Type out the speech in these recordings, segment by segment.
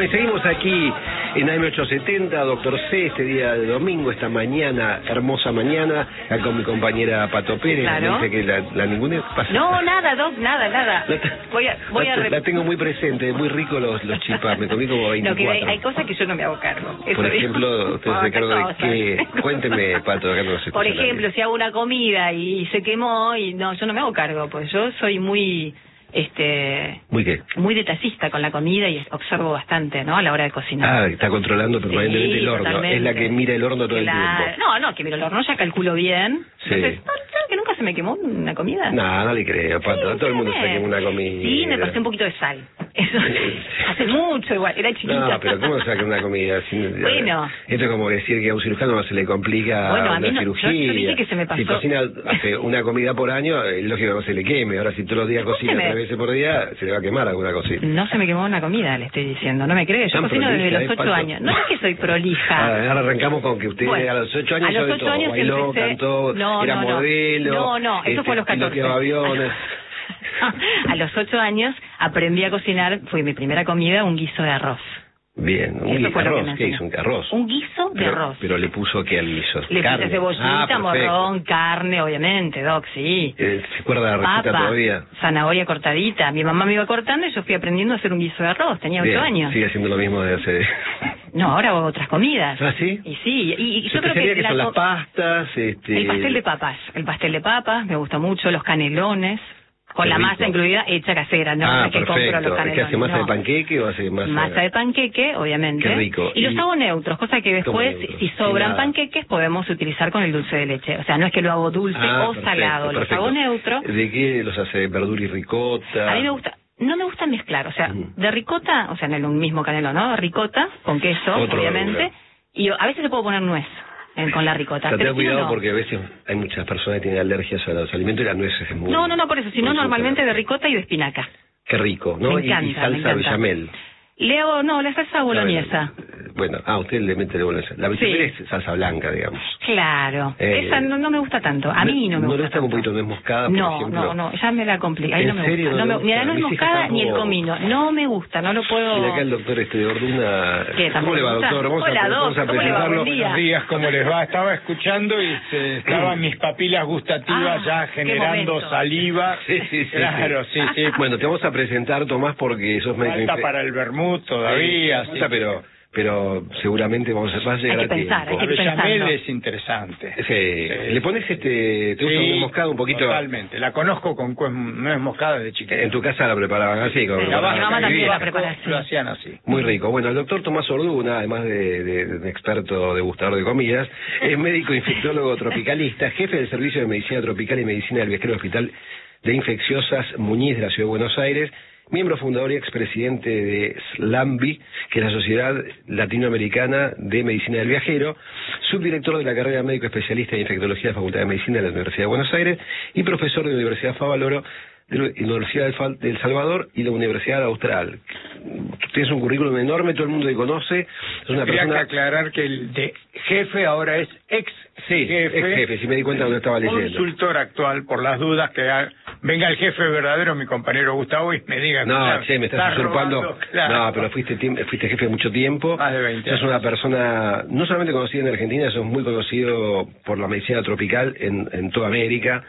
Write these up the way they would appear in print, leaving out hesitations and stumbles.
y seguimos aquí en AM870, Doctor C, este día de domingo, esta mañana, hermosa mañana, acá con mi compañera Pato Pérez. Claro. Dice que la ninguna pasa. No, nada, Doc, nada. La tengo muy presente, muy rico los chipas, me comí como 24. No, que hay cosas que yo no me hago cargo. Por ejemplo, usted se cargo de qué. Cuénteme, Pato, acá no se Por ejemplo, si hago una comida y se quemó, y no, yo no me hago cargo, pues yo soy muy... ¿Muy qué? Muy detallista con la comida y observo bastante, ¿no? A la hora de cocinar. Ah, está controlando permanentemente el horno. Totalmente. Es la que mira el horno todo el tiempo. No, que miro el horno, ya calculo bien. Sí. Entonces, ¿sabes que nunca se me quemó una comida? No le creo, Pato. Sí, todo el mundo se quemó una comida. Sí, me pasé un poquito de sal. Eso hace mucho igual, era chiquita. No, pero ¿cómo saca una comida? Bueno. Esto es como decir que a un cirujano no se le complica a mí una cirugía. Yo dije que se me pasó. Si cocina hace una comida por año, es lógico que no se le queme. Ahora, si todos los días cocina 3 veces por día, se le va a quemar alguna cosita. No se me quemó una comida, le estoy diciendo. No me crees, yo cocino desde los 8 años. No es que soy prolija. Ahora arrancamos con que usted a los 8 años a los 8 años bailó, empecé... cantó, era modelo. No, eso fue a los 14. Aviones. A los 8 años aprendí a cocinar, fue mi primera comida, un guiso de arroz. Bien, un guiso de arroz. ¿Qué hizo? ¿Un arroz? Un guiso de arroz. Pero le puso ¿qué al guiso? Le puse cebollita, morrón, carne, obviamente, Doc, sí. ¿Se acuerda de la receta todavía? Zanahoria cortadita. Mi mamá me iba cortando y yo fui aprendiendo a hacer un guiso de arroz. Tenía 8 años. Sigue haciendo lo mismo de hace... No, ahora hago otras comidas. ¿Ah, sí? Y sí, y yo creo que son las pastas, El pastel de papas, me gusta mucho, los canelones. Con la masa incluida hecha casera, ¿no? Que compro los canelones. ¿Es que hace masa de panqueque o hace masa...? Masa de panqueque, obviamente. Qué rico. Y los hago neutros, cosa que después, si sobran panqueques, podemos utilizar con el dulce de leche. O sea, no es que lo hago dulce o salado, los hago neutro. ¿De qué los hace? ¿Verdura y ricota? A mí me gusta... No me gusta mezclar, o sea, de ricota, o sea, en el mismo canelón, ¿no? Ricota, con queso, obviamente. Y a veces le puedo poner nuez. Con la ricota. Pero ten cuidado porque a veces hay muchas personas que tienen alergias a los alimentos y la nuez es muy... No, por eso, sino normalmente de ricota y de espinaca. Qué rico, ¿no? Me encanta, y salsa bechamel. Le hago, la salsa boloñesa. Bueno, usted le mete de boloñesa. La bechamel es salsa blanca, digamos. Claro. Esa no me gusta tanto. A mí no me gusta. ¿No le gusta un poquito nuez moscada, por ejemplo? No, ya me la complica. Ahí ¿En serio? Ni la nuez moscada ni el comino. No me gusta, no lo puedo... Mira acá el doctor de Orduna. ¿Cómo le va, doctor? Vamos a presentarlo. Buenos días, ¿cómo les va? Estaba escuchando y estaban mis papilas gustativas ya generando saliva. Sí. Claro, sí. Bueno, te vamos a presentar, Tomás, porque sos médico. Falta para el vermut todavía. Sí. Pero seguramente vamos a llegar a tiempo. El bechamel es interesante. Sí. ¿Le pones ¿te gusta nuez moscada un poquito? Totalmente. La conozco con nuez moscada de chiquita. En tu casa la preparaban así. Mi mamá también la prepara así. Lo hacían así. Muy rico. Bueno, el doctor Tomás Orduna, además de experto degustador de comidas, es médico infectólogo tropicalista, jefe del Servicio de Medicina Tropical y Medicina del Viajero Hospital de Infecciosas Muñiz de la Ciudad de Buenos Aires, miembro fundador y expresidente de SLAMBI, que es la Sociedad Latinoamericana de Medicina del Viajero, subdirector de la carrera médico especialista en infectología de la Facultad de Medicina de la Universidad de Buenos Aires y profesor de la Universidad Favaloro, de la Universidad del Salvador y la Universidad Austral. Tienes un currículum enorme, todo el mundo te conoce. Es una persona... que aclarar que el de jefe ahora es ex jefe, si me di cuenta cuando estaba leyendo. Consultor actual, por las dudas, que venga el jefe verdadero, mi compañero Gustavo, y me diga... me estás usurpando. Claro. No, pero fuiste jefe mucho tiempo. Más de 20 años. Sos una persona no solamente conocida en Argentina, sos muy conocido por la medicina tropical en toda América.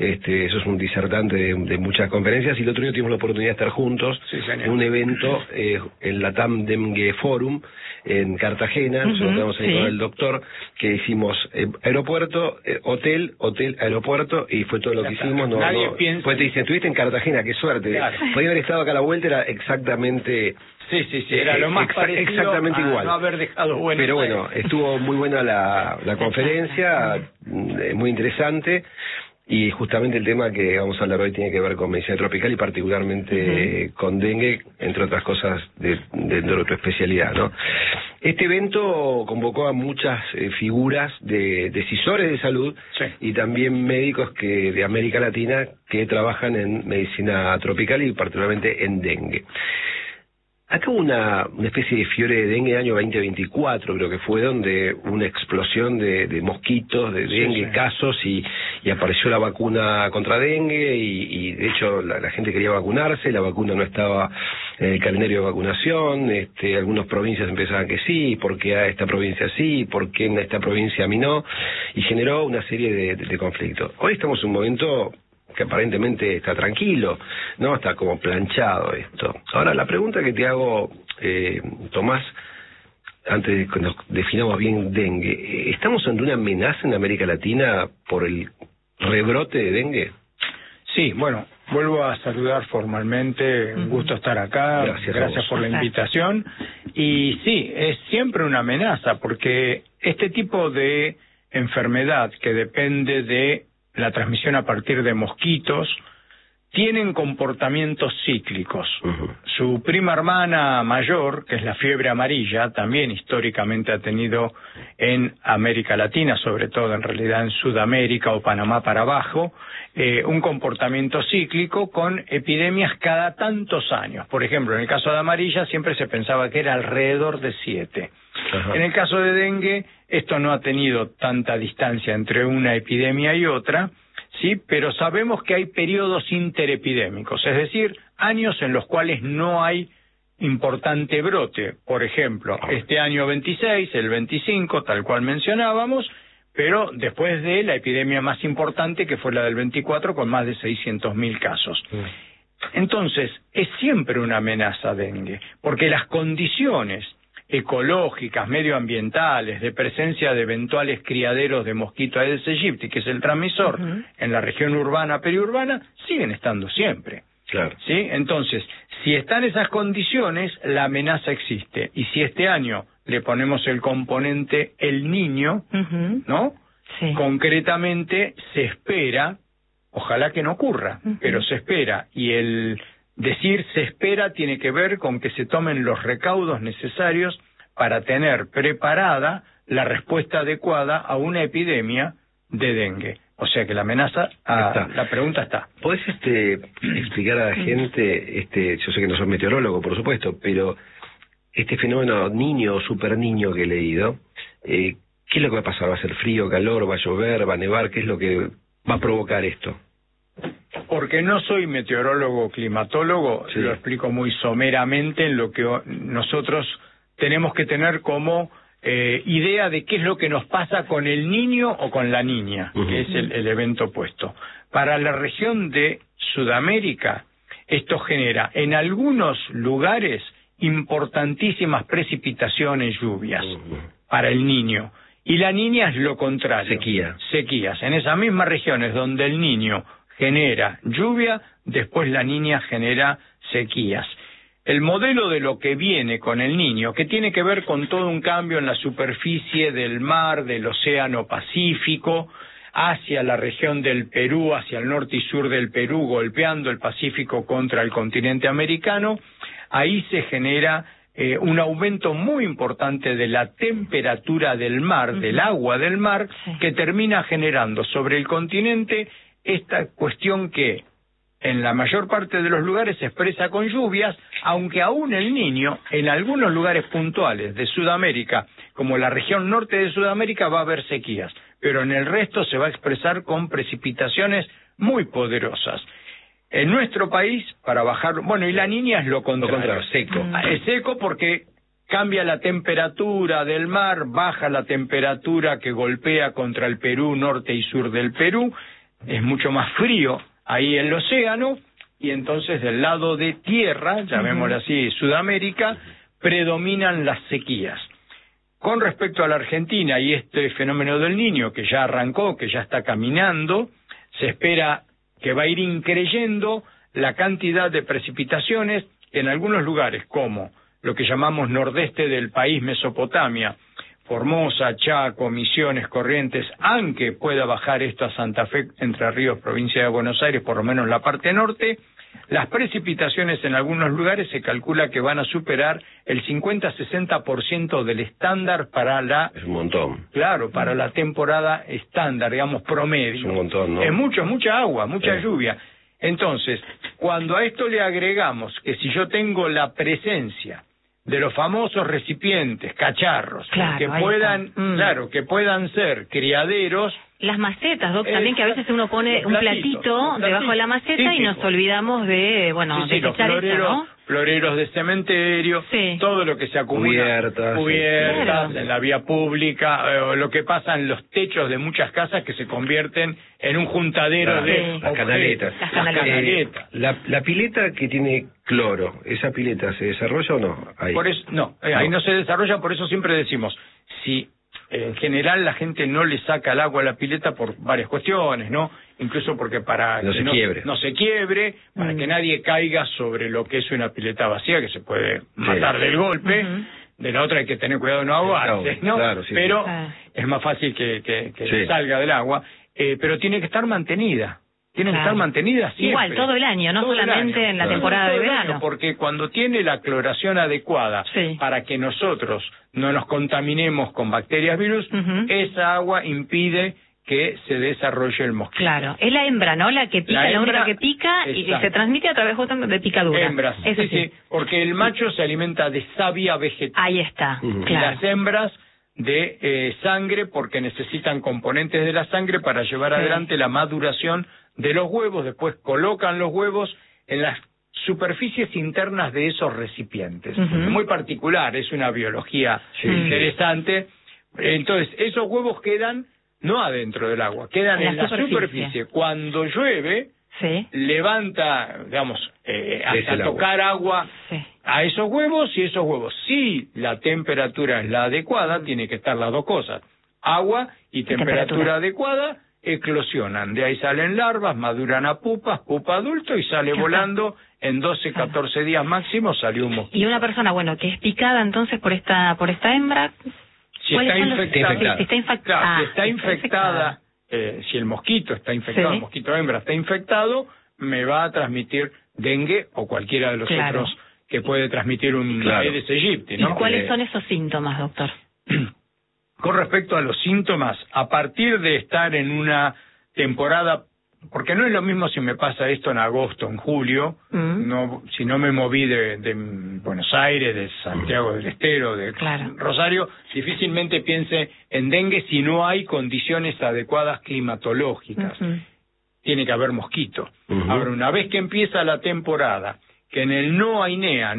Sos un disertante de muchas conferencias, y el otro día tuvimos la oportunidad de estar juntos en un evento en la TAM Dengue Forum en Cartagena. Nosotros tenemos ahí con el doctor, que hicimos aeropuerto, hotel, aeropuerto, y fue todo lo que hicimos. Nadie piensa... Pues te dicen, estuviste en Cartagena, qué suerte. Claro. Podía haber estado acá a la vuelta, era exactamente... Sí, era lo más parecido exactamente igual. No haber dejado Pero bueno, estuvo muy buena la conferencia, muy interesante. Y justamente el tema que vamos a hablar hoy tiene que ver con medicina tropical y particularmente con dengue, entre otras cosas dentro de tu especialidad, ¿no? Este evento convocó a muchas figuras de decisores de salud y también médicos de América Latina que trabajan en medicina tropical y particularmente en dengue. Acá hubo una especie de fiebre de dengue en el año 2024, creo que fue, donde una explosión de mosquitos, de dengue, casos, y apareció la vacuna contra dengue, y de hecho la gente quería vacunarse, la vacuna no estaba en el calendario de vacunación, algunas provincias empezaban que sí, ¿por qué a esta provincia sí? ¿Por qué en esta provincia a mí no? Y generó una serie de conflictos. Hoy estamos en un momento que aparentemente está tranquilo, ¿no? Está como planchado esto. Ahora, la pregunta que te hago, Tomás, antes de que nos definamos bien dengue, ¿estamos ante una amenaza en América Latina por el rebrote de dengue? Sí, bueno, vuelvo a saludar formalmente, un gusto estar acá, gracias por la invitación. Y sí, es siempre una amenaza, porque este tipo de enfermedad que depende de la transmisión a partir de mosquitos, tienen comportamientos cíclicos. Su prima hermana mayor, que es la fiebre amarilla, también históricamente ha tenido en América Latina, sobre todo en realidad en Sudamérica o Panamá para abajo, un comportamiento cíclico con epidemias cada tantos años. Por ejemplo, en el caso de amarilla siempre se pensaba que era alrededor de 7. En el caso de dengue, esto no ha tenido tanta distancia entre una epidemia y otra, sí, pero sabemos que hay periodos interepidémicos, es decir, años en los cuales no hay importante brote. Por ejemplo, este año 26, el 25, tal cual mencionábamos, pero después de la epidemia más importante, que fue la del 24, con más de 600.000 casos. Entonces, es siempre una amenaza dengue, porque las condiciones ecológicas, medioambientales, de presencia de eventuales criaderos de mosquito Aedes aegypti, que es el transmisor en la región urbana, periurbana, siguen estando siempre. Claro. ¿Sí? Entonces, si están esas condiciones, la amenaza existe. Y si este año le ponemos el componente el niño, ¿no? Sí. Concretamente se espera, ojalá que no ocurra, pero se espera, y el decir se espera tiene que ver con que se tomen los recaudos necesarios para tener preparada la respuesta adecuada a una epidemia de dengue. O sea que la amenaza, la pregunta está. ¿Podés explicar a la gente, yo sé que no sos meteorólogo, por supuesto, pero este fenómeno niño o super niño que he leído, ¿qué es lo que va a pasar? ¿Va a ser frío, calor, va a llover, va a nevar? ¿Qué es lo que va a provocar esto? Porque no soy meteorólogo o climatólogo, lo explico muy someramente en lo que nosotros tenemos que tener como idea de qué es lo que nos pasa con el niño o con la niña, que es el evento opuesto. Para la región de Sudamérica, esto genera en algunos lugares importantísimas precipitaciones, lluvias, para el niño. Y la niña es lo contrario. Sequías. En esas mismas regiones donde el niño genera lluvia, después la niña genera sequías. El modelo de lo que viene con el niño, que tiene que ver con todo un cambio en la superficie del mar, del océano Pacífico, hacia la región del Perú, hacia el norte y sur del Perú, golpeando el Pacífico contra el continente americano, ahí se genera un aumento muy importante de la temperatura del mar, del agua del mar, que termina generando sobre el continente esta cuestión que en la mayor parte de los lugares se expresa con lluvias, aunque aún el niño, en algunos lugares puntuales de Sudamérica, como la región norte de Sudamérica, va a haber sequías, pero en el resto se va a expresar con precipitaciones muy poderosas. En nuestro país, para bajar, bueno, y la niña es lo contrario, seco. Es seco porque cambia la temperatura del mar, baja la temperatura que golpea contra el Perú, norte y sur del Perú, es mucho más frío ahí el océano, y entonces del lado de tierra, llamémoslo así, Sudamérica, predominan las sequías. Con respecto a la Argentina y este fenómeno del Niño, que ya arrancó, que ya está caminando, se espera que va a ir increyendo la cantidad de precipitaciones en algunos lugares, como lo que llamamos nordeste del país, Mesopotamia, Formosa, Chaco, Misiones, Corrientes, aunque pueda bajar esto a Santa Fe, Entre Ríos, provincia de Buenos Aires, por lo menos la parte norte, las precipitaciones en algunos lugares se calcula que van a superar el 50-60% del estándar para la... Es un montón. Claro, para la temporada estándar, digamos, promedio. Es un montón, ¿no? Es mucha agua, mucha lluvia. Entonces, cuando a esto le agregamos que si yo tengo la presencia de los famosos recipientes, cacharros, que puedan ser criaderos. Las macetas, Doc, también, que a veces uno pone un platito debajo de la maceta típico. Y nos olvidamos de, los floreros de cementerio, todo lo que se acumula, cubiertas en la vía pública, o lo que pasa en los techos de muchas casas que se convierten en un juntadero de las canaletas. La pileta que tiene cloro, ¿esa pileta se desarrolla o no? Ahí. Ahí no se desarrolla, por eso siempre decimos, si en general la gente no le saca el agua a la pileta por varias cuestiones, ¿no? Incluso porque para no se quiebre, para que nadie caiga sobre lo que es una pileta vacía, que se puede matar del golpe. De la otra hay que tener cuidado de no ahogarse, ¿no? Claro, pero es más fácil que salga del agua, pero tiene que estar mantenida. Tienen que estar mantenidas siempre. Igual, todo el año, no solamente en la temporada de verano. Porque cuando tiene la cloración adecuada para que nosotros no nos contaminemos con bacterias, virus, esa agua impide que se desarrolle el mosquito. Claro, es la hembra, ¿no? La que pica, la única que pica y se transmite a través de picadura. Hembras, sí, porque el macho se alimenta de savia vegetal. Ahí está, Y las hembras de sangre, porque necesitan componentes de la sangre para llevar adelante la maduración de los huevos. Después colocan los huevos en las superficies internas de esos recipientes. Es muy particular, es una biología interesante. Entonces, esos huevos quedan no adentro del agua, quedan en la superficie. Cuando llueve, levanta, digamos, hasta tocar agua a esos huevos, y esos huevos, si la temperatura es la adecuada, tiene que estar las dos cosas, agua y temperatura adecuada, eclosionan, de ahí salen larvas, maduran a pupa adulto y sale volando en 12, 14 días máximo, salió un mosquito. Y una persona, que es picada entonces por esta hembra, si está infectada, si el mosquito está infectado, el mosquito hembra está infectado, me va a transmitir dengue o cualquiera de los otros que puede transmitir un Aedes aegypti, ¿no? ¿Y cuáles son esos síntomas, doctor? Con respecto a los síntomas, a partir de estar en una temporada, porque no es lo mismo si me pasa esto en agosto, en julio, si no me moví de Buenos Aires, de Santiago del Estero, de Rosario, difícilmente piense en dengue si no hay condiciones adecuadas climatológicas. Tiene que haber mosquito. Ahora, una vez que empieza la temporada, que en el NOAINEA,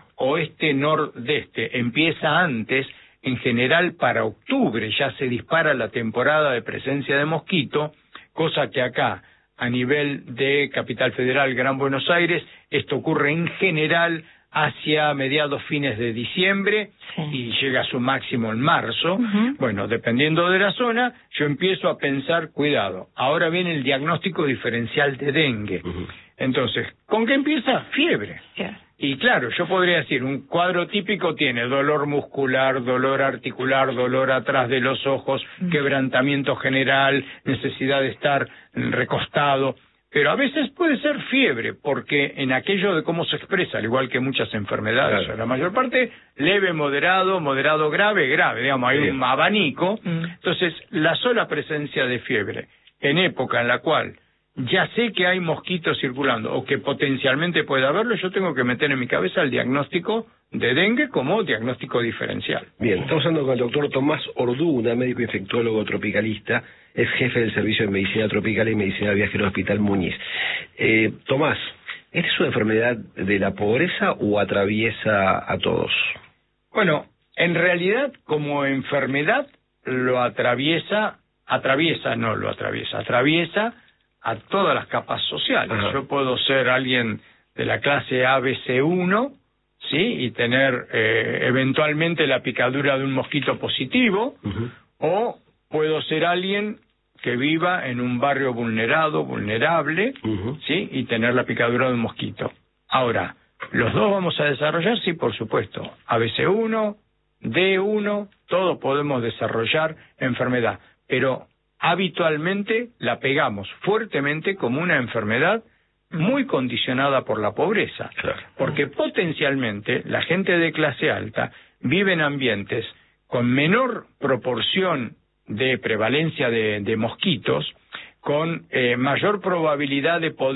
noroeste-nordeste, empieza antes, en general para octubre ya se dispara la temporada de presencia de mosquito, cosa que acá, a nivel de Capital Federal, Gran Buenos Aires, esto ocurre en general hacia mediados, fines de diciembre, y llega a su máximo en marzo. Bueno, dependiendo de la zona, yo empiezo a pensar, cuidado, ahora viene el diagnóstico diferencial de dengue. Entonces, ¿con qué empieza? Fiebre. Y claro, yo podría decir, un cuadro típico tiene dolor muscular, dolor articular, dolor atrás de los ojos, quebrantamiento general, necesidad de estar recostado, pero a veces puede ser fiebre, porque en aquello de cómo se expresa, al igual que muchas enfermedades, la mayor parte, leve, moderado, grave, digamos, hay un abanico. Entonces, la sola presencia de fiebre, en época en la cual ya sé que hay mosquitos circulando o que potencialmente puede haberlo, yo tengo que meter en mi cabeza el diagnóstico de dengue como diagnóstico diferencial. Bien, estamos hablando con el doctor Tomás Orduna, médico infectólogo tropicalista, es jefe del Servicio de Medicina Tropical y Medicina de Viajeros Hospital Muñiz. Tomás, ¿esta es una enfermedad de la pobreza o atraviesa a todos? Bueno, en realidad como enfermedad atraviesa a todas las capas sociales. Yo puedo ser alguien de la clase ABC1, y tener eventualmente la picadura de un mosquito positivo, o puedo ser alguien que viva en un barrio vulnerable, y tener la picadura de un mosquito. Ahora, ¿los dos vamos a desarrollar? Sí, por supuesto. ABC1, D1, todos podemos desarrollar enfermedad, pero habitualmente la pegamos fuertemente como una enfermedad muy condicionada por la pobreza, porque potencialmente la gente de clase alta vive en ambientes con menor proporción de prevalencia de mosquitos, con mayor probabilidad de poder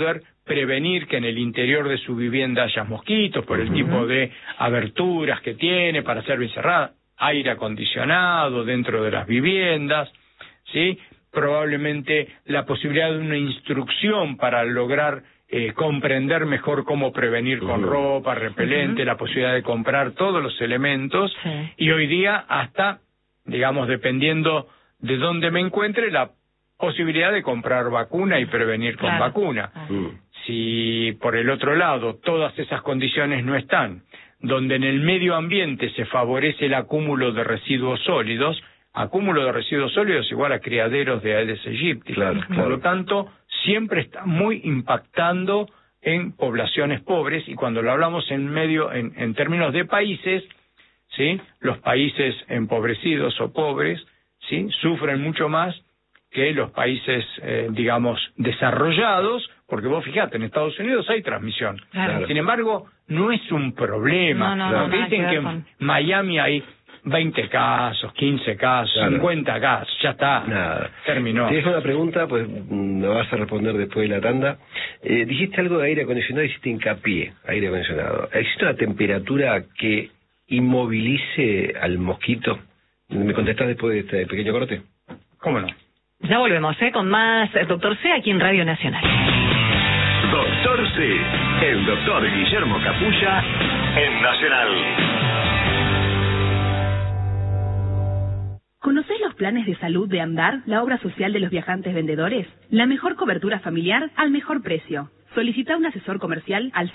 prevenir que en el interior de su vivienda haya mosquitos por el tipo de aberturas que tiene para ser bien cerrada, aire acondicionado dentro de las viviendas, ¿sí? Probablemente la posibilidad de una instrucción para lograr comprender mejor cómo prevenir con ropa, repelente, la posibilidad de comprar todos los elementos, y hoy día hasta, digamos, dependiendo de dónde me encuentre, la posibilidad de comprar vacuna y prevenir con vacuna. Si por el otro lado todas esas condiciones no están, donde en el medio ambiente se favorece el acúmulo de residuos sólidos igual a criaderos de Aedes aegypti. Por lo tanto, siempre está muy impactando en poblaciones pobres, y cuando lo hablamos en términos de países, ¿sí? Los países empobrecidos o pobres, ¿sí? Sufren mucho más que los países, digamos, desarrollados, porque vos fijate, en Estados Unidos hay transmisión. Sin embargo, no es un problema. Porque dicen que en Miami hay 20 casos, 15 casos, 50 casos, ya está, terminó. Te dejo una pregunta, pues me vas a responder después de la tanda. Dijiste algo de aire acondicionado, hiciste hincapié, aire acondicionado. ¿Existe una temperatura que inmovilice al mosquito? ¿Me contestás después de este pequeño corte? ¿Cómo no? Ya volvemos, con más Doctor C aquí en Radio Nacional. Doctor C, el doctor Guillermo Capulla en Nacional. ¿Conocés los planes de salud de Andar, la obra social de los viajantes vendedores? La mejor cobertura familiar al mejor precio. Solicita un asesor comercial al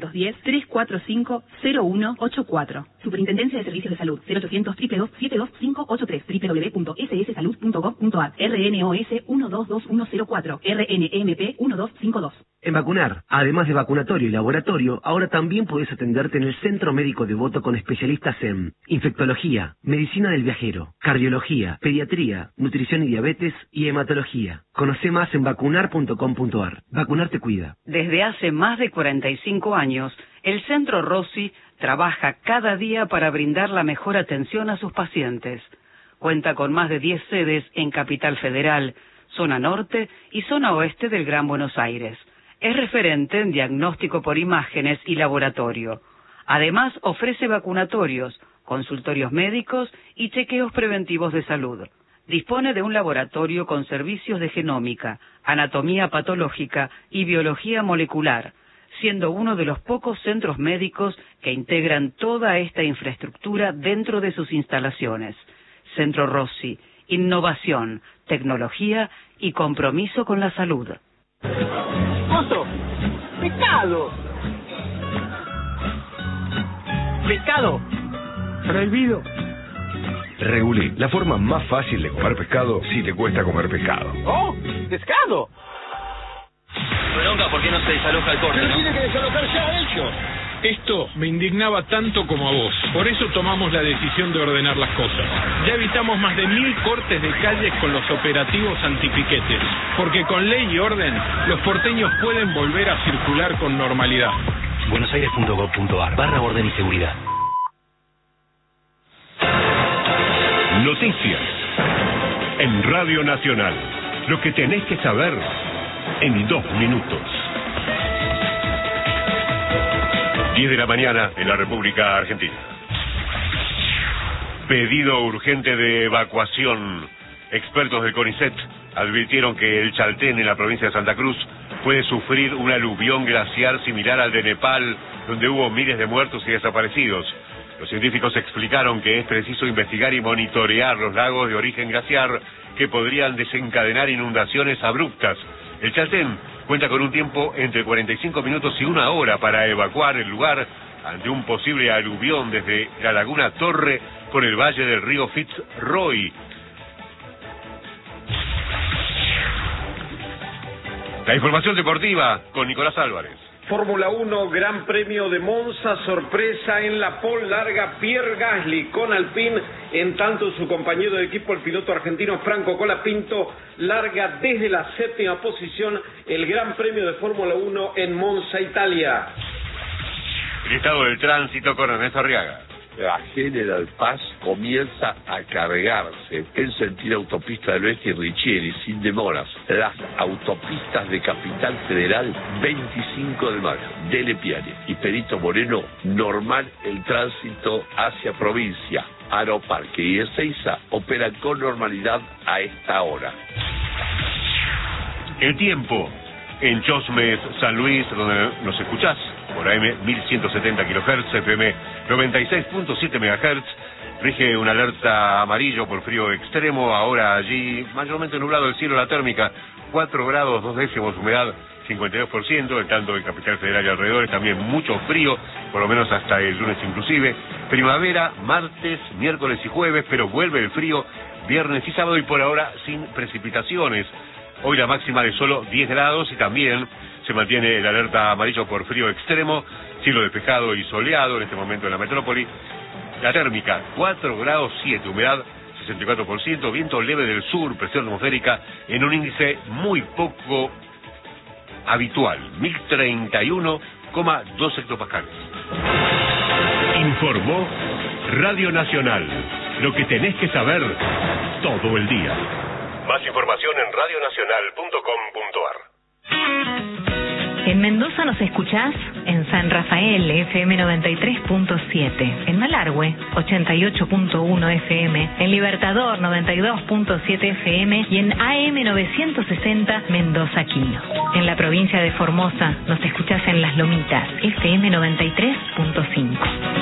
0810-345-0184. Superintendencia de Servicios de Salud, 0800-222-72583, www.sssalud.gov.ar, RNOS 122104, RNMP 1252. En Vacunar, además de vacunatorio y laboratorio, ahora también puedes atenderte en el Centro Médico Devoto con especialistas en infectología, medicina del viajero, cardiología, pediatría, nutrición y diabetes y hematología. Conoce más en vacunar.com.ar. Vacunar te cuida. Desde hace más de 45 años, el Centro Rossi trabaja cada día para brindar la mejor atención a sus pacientes. Cuenta con más de 10 sedes en Capital Federal, zona norte y zona oeste del Gran Buenos Aires. Es referente en diagnóstico por imágenes y laboratorio. Además, ofrece vacunatorios, consultorios médicos y chequeos preventivos de salud. Dispone de un laboratorio con servicios de genómica, anatomía patológica y biología molecular, siendo uno de los pocos centros médicos que integran toda esta infraestructura dentro de sus instalaciones. Centro Rossi, innovación, tecnología y compromiso con la salud. ¡Mozo! ¡Pescado! ¡Pescado! ¡Prohibido! Regulí, la forma más fácil de comer pescado si te cuesta comer pescado. ¡Oh! ¡Pescado! Bronca, ¿por qué no se desaloja el corte? Pero tiene que desalojar ya ellos. Esto me indignaba tanto como a vos. Por eso tomamos la decisión de ordenar las cosas. Ya evitamos más de 1000 cortes de calles con los operativos antipiquetes. Porque con ley y orden, los porteños pueden volver a circular con normalidad. buenosaires.gov.ar/orden y seguridad. Noticias en Radio Nacional. Lo que tenés que saber en 2 minutos. 10 de la mañana en la República Argentina. Pedido urgente de evacuación. Expertos del CONICET advirtieron que el Chaltén en la provincia de Santa Cruz puede sufrir un aluvión glaciar similar al de Nepal, donde hubo miles de muertos y desaparecidos. Los científicos explicaron que es preciso investigar y monitorear los lagos de origen glaciar que podrían desencadenar inundaciones abruptas. El Chaltén cuenta con un tiempo entre 45 minutos y 1 hora para evacuar el lugar ante un posible aluvión desde la laguna Torre por el valle del río Fitzroy. La información deportiva con Nicolás Álvarez. Fórmula 1, Gran Premio de Monza, sorpresa en la pole larga Pierre Gasly con Alpine, en tanto su compañero de equipo, el piloto argentino Franco Colapinto, larga desde la 7ª posición el Gran Premio de Fórmula 1 en Monza, Italia. El estado del tránsito con Ernesto Arriaga. la General Paz comienza a cargarse en sentido autopista del Oeste y Richieri, sin demoras. Las autopistas de Capital Federal, 25 de mayo, Dele Piane y Perito Moreno, normal el tránsito hacia provincia. Aeroparque y Ezeiza operan con normalidad a esta hora. El tiempo en Chosmes, San Luis, donde nos escuchás por AM 1170 kHz, FM 96.7 MHz. Rige una alerta amarillo por frío extremo. Ahora allí mayormente nublado el cielo, la térmica 4 grados 2 décimos, humedad 52%, el tanto de Capital Federal y alrededores, también mucho frío, por lo menos hasta el lunes inclusive. Primavera, martes, miércoles y jueves, pero vuelve el frío viernes y sábado y por ahora sin precipitaciones. Hoy la máxima de solo 10 grados y también se mantiene el alerta amarillo por frío extremo, cielo despejado y soleado en este momento en la metrópoli. La térmica 4 grados 7, humedad 64%, viento leve del sur, presión atmosférica en un índice muy poco habitual, 1031,2 hectopascales. Informó Radio Nacional. Lo que tenés que saber todo el día. Más información en radionacional.com.ar. En Mendoza nos escuchás en San Rafael, FM 93.7, en Malargüe, 88.1 FM, en Libertador, 92.7 FM y en AM 960 Mendoza Quino. En la provincia de Formosa nos escuchás en Las Lomitas, FM 93.5.